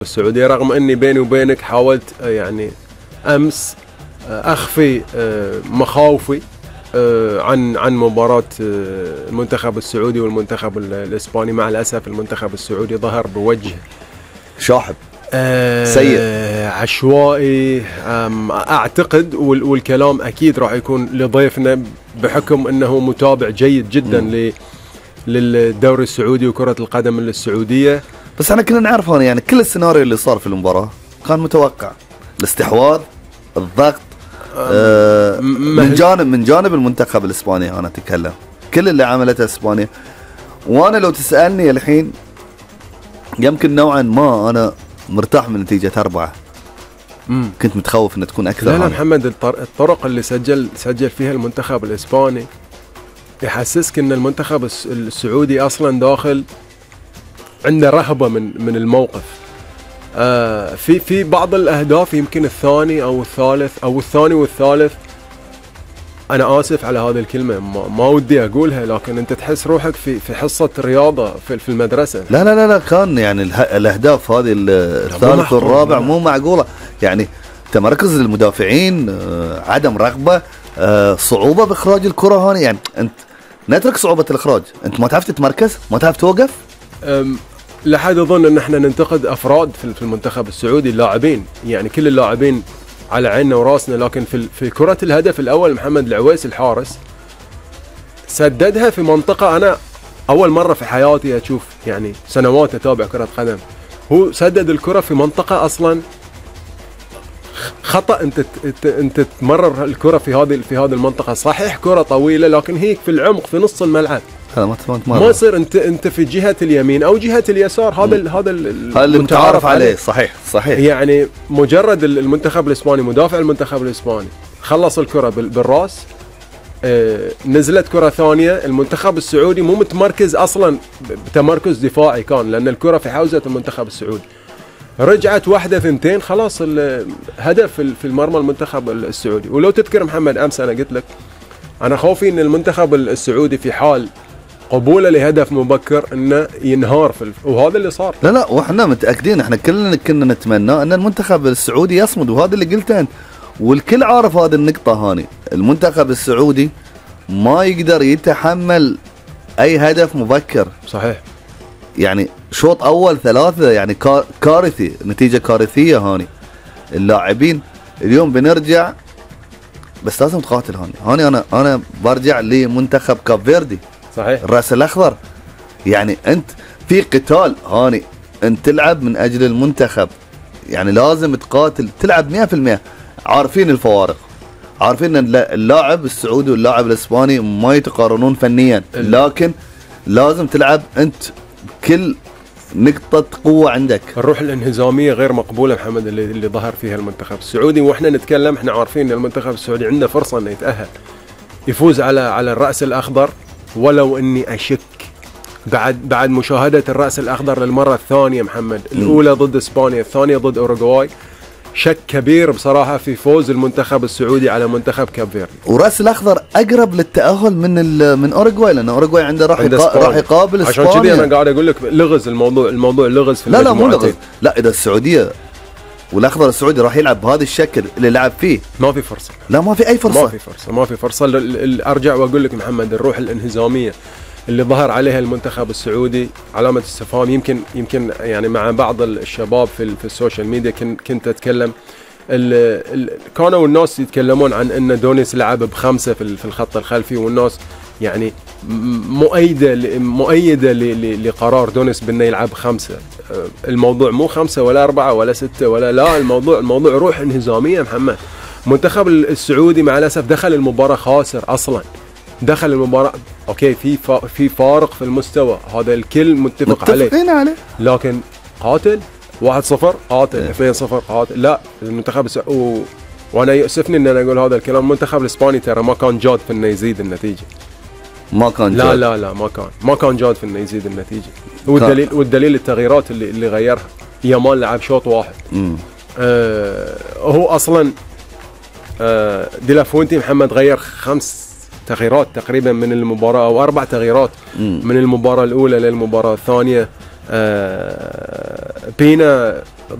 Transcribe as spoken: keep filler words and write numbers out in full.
السعودية، رغم أني بيني وبينك حاولت يعني أمس أخفي مخاوفي عن عن مباراة المنتخب السعودي والمنتخب الإسباني. مع الأسف المنتخب السعودي ظهر بوجه شاحب آه سيء عشوائي. أعتقد والكلام أكيد راح يكون لضيفنا بحكم أنه متابع جيد جدا م. للدوري السعودي وكرة القدم السعودية. بس احنا كنا نعرف هون يعني كل السيناريو اللي صار في المباراة كان متوقع، الاستحواذ، الضغط آه من جانب من جانب المنتخب الاسباني. انا اتكلم كل اللي عملته اسبانيا، وانا لو تسألني الحين يمكن نوعا ما انا مرتاح من نتيجة أربعة. مم. كنت متخوف ان تكون اكثر. لا لا محمد، الطرق اللي سجل سجل فيها المنتخب الاسباني يحسسك ان المنتخب السعودي اصلا داخل عنده رهبة من من الموقف. آه في في بعض الاهداف يمكن الثاني او الثالث او الثاني والثالث، انا اسف على هذه الكلمه ما, ما ودي اقولها، لكن انت تحس روحك في في حصه رياضه في, في المدرسه. لا لا لا لا كان يعني الاهداف هذه الثالث والرابع مو معقوله، يعني تمركز المدافعين، آه عدم رغبه، آه صعوبه باخراج الكره هون. يعني انت نترك صعوبه الاخراج، انت ما تعرف تتمركز، ما تعرف توقف. لا حد يظن ان احنا ننتقد افراد في المنتخب السعودي، اللاعبين يعني كل اللاعبين على عيننا وراسنا، لكن في في كرة الهدف الاول محمد العويس الحارس سددها في منطقة انا اول مرة في حياتي اشوف، يعني سنوات اتابع كرة قدم، هو سدد الكرة في منطقة اصلا خطأ. انت انت انت تمرر الكرة في هذه في هذه المنطقة، صحيح كرة طويلة لكن هيك في العمق في نص الملعب. ما ما يصير انت انت في جهه اليمين او جهه اليسار. هذا ال هذا اللي متعارف عليه. عليه صحيح صحيح. يعني مجرد المنتخب الاسباني، مدافع المنتخب الاسباني خلص الكره بالراس، اه نزلت كره ثانيه، المنتخب السعودي مو متمركز اصلا بتمركز دفاعي كان، لان الكره في حوزه المنتخب السعودي، رجعت واحده ثنتين خلاص الهدف في المرمى المنتخب السعودي. ولو تذكر محمد امس انا قلت لك انا خوفي ان المنتخب السعودي في حال قبوله لهدف مبكر انه ينهار في الف... وهذا اللي صار. لا لا واحنا متاكدين، احنا كلنا كنا نتمنى ان المنتخب السعودي يصمد، وهذا اللي قلته انت والكل عارف هذه النقطه هاني. المنتخب السعودي ما يقدر يتحمل اي هدف مبكر. صحيح. يعني شوط اول ثلاثه يعني كارثي، نتيجه كارثيه هاني. اللاعبين اليوم بنرجع بس لازم تقاتل هاني. هاني انا انا برجع لمنتخب كاب فيردي. صحيح. الراس الاخضر، يعني انت في قتال هاني، انت تلعب من اجل المنتخب، يعني لازم تقاتل، تلعب مئة بالمئة. عارفين الفوارق، عارفين ان اللاعب السعودي واللاعب الاسباني ما يتقارنون فنيا، لكن لازم تلعب انت كل نقطة قوة عندك. الروح الانهزامية غير مقبولة محمد اللي اللي ظهر فيها المنتخب السعودي. واحنا نتكلم احنا عارفين ان المنتخب السعودي عنده فرصة انه يتأهل يفوز على على الرأس الاخضر، ولو اني اشك بعد بعد مشاهدة الرأس الاخضر للمرة الثانية محمد، الاولى ضد اسبانيا، الثانية ضد اوروغواي، شك كبير بصراحة في فوز المنتخب السعودي على منتخب كاب فيردي. وراس الاخضر اقرب للتأهل من من اوروغواي، لان اوروغواي عنده راح يقا... راح يقابل اسبانيا. عشان كذي انا قاعد اقول لك لغز الموضوع، الموضوع لغز في لا لا مو لغز، لا اذا السعودية والاخضر السعودي راح يلعب بهذا الشكل اللي لعب فيه ما في فرصة. لا ما في اي فرصة، ما في فرصة، ما في فرصة. ارجع واقول لك محمد الروح الانهزامية اللي ظهر عليها المنتخب السعودي علامة استفهام. يمكن يمكن يعني مع بعض الشباب في في السوشيال ميديا كنت اتكلم، ال ال كانوا الناس يتكلمون عن ان دونيس لعب بخمسة في في الخط الخلفي، والناس يعني مؤيده مؤيده لقرار دونيس بانه يلعب خمسة. الموضوع مو خمسة ولا أربعة ولا ستة ولا لا، الموضوع الموضوع روح انهزامية محمد. المنتخب السعودي مع الاسف دخل المباراة خاسر اصلا، دخل المباراة اوكي في في فارق في المستوى، هذا الكل متفق عليه. متفقين عليه، لكن قاتل واحد صفر قاتل، اثنين صفر قاتل، لا المنتخب الس... و... وانا يؤسفني ان انا اقول هذا الكلام، المنتخب الاسباني ترى ما كان جاد في انه يزيد النتيجة. ما كان لا جاد. لا لا ما كان ما كان جاد في انه يزيد النتيجة. والدليل والدليل التغييرات اللي اللي غيرها. يامال لعب شوط واحد. آه هو اصلا آه دي لا فونتي محمد غير خمس تغييرات تقريبا من المباراة او اربع تغييرات مم. من المباراة الاولى للمباراة الثانية. آه بينا